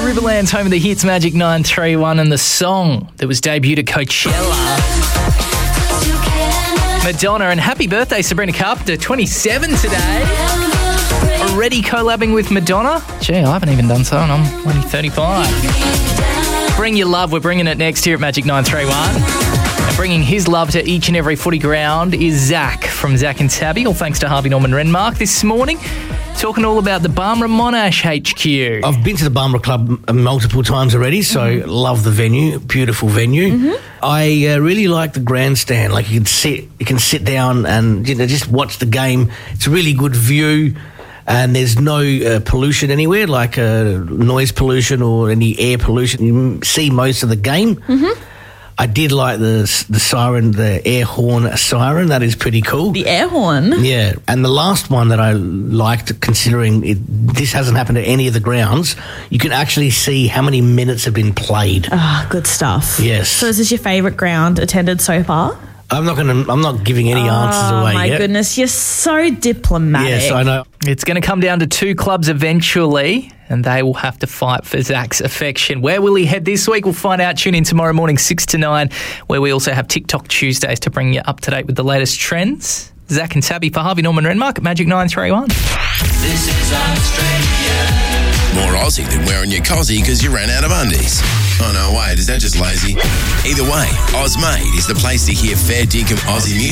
Riverland's home of the hits, Magic 931, and the song that was debuted at Coachella. Madonna, and happy birthday, Sabrina Carpenter, 27 today. Already collabing with Madonna? Gee, I haven't even done so, and I'm only 35. Bring your love, we're bringing it next here at Magic 931. And bringing his love to each and every footy ground is Zach from Zach and Tabby, all thanks to Harvey Norman Renmark this morning. Talking all about the Barmera Monash HQ. I've been to the Barmera Club multiple times already, so love the venue, beautiful venue. I really like the grandstand. Like you can sit down and just watch the game. It's a really good view, and there's no pollution anywhere, like noise pollution or any air pollution. You see most of the game. I did like the siren, the air horn siren. That is pretty cool. The air horn? Yeah. And the last one that I liked, considering this hasn't happened at any of the grounds, you can actually see how many minutes have been played. Good stuff. Yes. So is this your favourite ground attended so far? I'm not giving any answers away yet. Oh, my goodness. You're so diplomatic. Yes, I know. It's going to come down to two clubs eventually, and they will have to fight for Zach's affection. Where will he head this week? We'll find out. Tune in tomorrow morning, 6 to 9, where we also have TikTok Tuesdays to bring you up to date with the latest trends. Zach and Tabby for Harvey Norman Renmark at Magic 931. This is Australia. More Aussie than wearing your cozzy because you ran out of undies. Oh, no, wait, is that just lazy? Either way, Ozmade is the place to hear fair dinkum Aussie music.